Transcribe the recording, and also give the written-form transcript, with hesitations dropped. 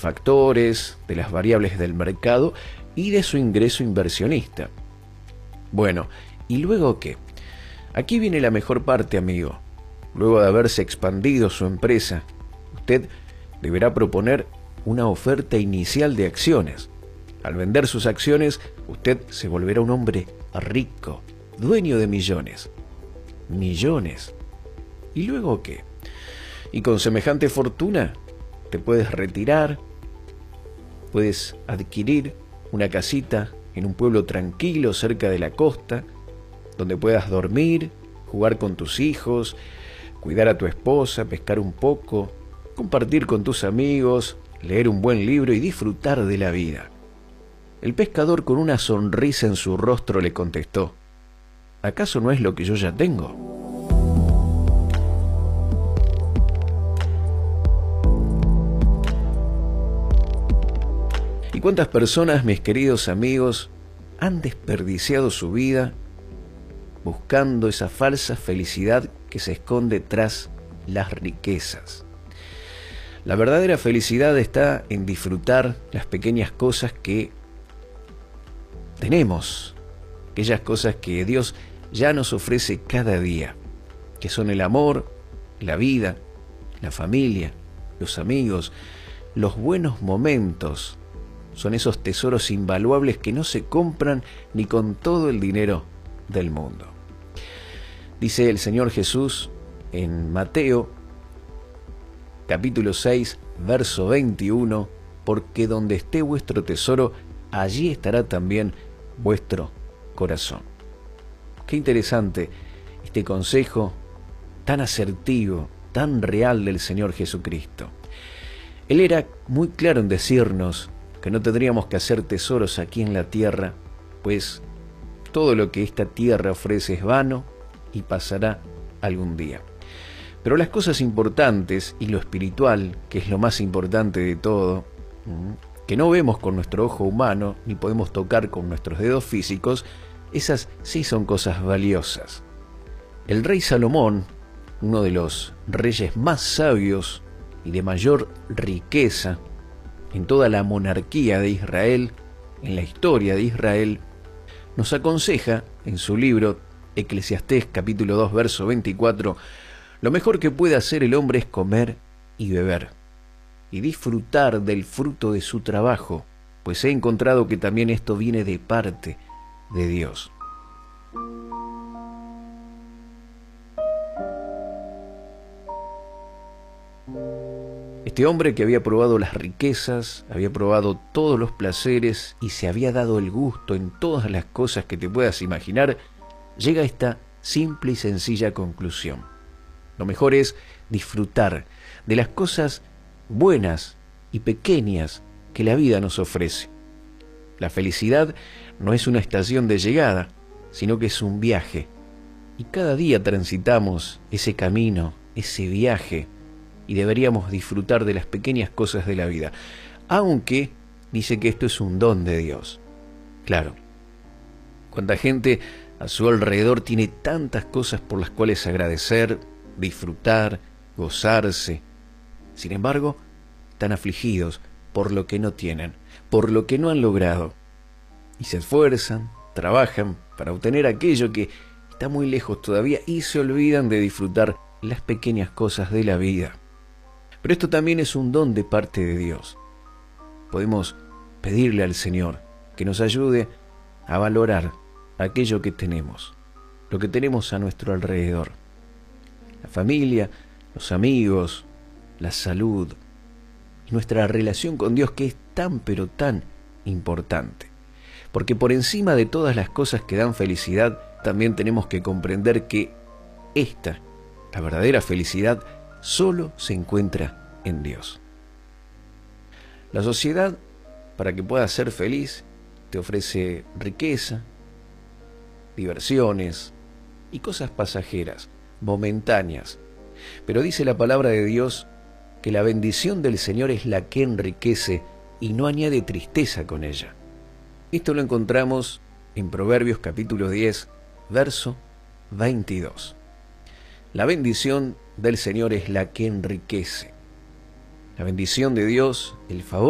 factores, de las variables del mercado y de su ingreso inversionista. Bueno, ¿y luego qué? Aquí viene la mejor parte, amigo. Luego de haberse expandido su empresa, usted deberá proponer una oferta inicial de acciones. Al vender sus acciones, usted se volverá un hombre rico, dueño de millones. Millones. ¿Y luego qué? Y con semejante fortuna, te puedes retirar, puedes adquirir una casita en un pueblo tranquilo cerca de la costa, donde puedas dormir, jugar con tus hijos, cuidar a tu esposa, pescar un poco, compartir con tus amigos, leer un buen libro y disfrutar de la vida. El pescador, con una sonrisa en su rostro, le contestó: ¿acaso no es lo que yo ya tengo? ¿Y cuántas personas, mis queridos amigos, han desperdiciado su vida buscando esa falsa felicidad que se esconde tras las riquezas? La verdadera felicidad está en disfrutar las pequeñas cosas que tenemos, aquellas cosas que Dios ya nos ofrece cada día, que son el amor, la vida, la familia, los amigos, los buenos momentos. Son esos tesoros invaluables que no se compran ni con todo el dinero del mundo. Dice el Señor Jesús en Mateo, capítulo 6, verso 21, porque donde esté vuestro tesoro, allí estará también vuestro corazón. Qué interesante este consejo tan asertivo, tan real del Señor Jesucristo. Él era muy claro en decirnos que no tendríamos que hacer tesoros aquí en la tierra, pues todo lo que esta tierra ofrece es vano y pasará algún día. Pero las cosas importantes y lo espiritual, que es lo más importante de todo, que no vemos con nuestro ojo humano ni podemos tocar con nuestros dedos físicos, esas sí son cosas valiosas. El rey Salomón, uno de los reyes más sabios y de mayor riqueza en toda la monarquía de Israel, en la historia de Israel, nos aconseja en su libro Eclesiastés capítulo 2 verso 24: lo mejor que puede hacer el hombre es comer y beber y disfrutar del fruto de su trabajo, pues he encontrado que también esto viene de parte de Dios. Este hombre que había probado las riquezas, había probado todos los placeres y se había dado el gusto en todas las cosas que te puedas imaginar, llega a esta simple y sencilla conclusión: lo mejor es disfrutar de las cosas buenas y pequeñas que la vida nos ofrece. La felicidad no es una estación de llegada, sino que es un viaje. Y cada día transitamos ese camino, ese viaje, y deberíamos disfrutar de las pequeñas cosas de la vida. Aunque dice que esto es un don de Dios. Claro, cuánta gente a su alrededor tiene tantas cosas por las cuales agradecer, disfrutar, gozarse. Sin embargo, están afligidos por lo que no tienen, por lo que no han logrado. Y se esfuerzan, trabajan para obtener aquello que está muy lejos todavía y se olvidan de disfrutar las pequeñas cosas de la vida. Pero esto también es un don de parte de Dios. Podemos pedirle al Señor que nos ayude a valorar aquello que tenemos, lo que tenemos a nuestro alrededor. La familia, los amigos, la salud y nuestra relación con Dios, que es tan pero tan importante. Porque por encima de todas las cosas que dan felicidad, también tenemos que comprender que esta, la verdadera felicidad, solo se encuentra en Dios. La sociedad, para que puedas ser feliz, te ofrece riqueza, diversiones y cosas pasajeras, momentáneas. Pero dice la palabra de Dios que la bendición del Señor es la que enriquece y no añade tristeza con ella. Esto lo encontramos en Proverbios capítulo 10, verso 22. La bendición del Señor es la que enriquece. La bendición de Dios, el favor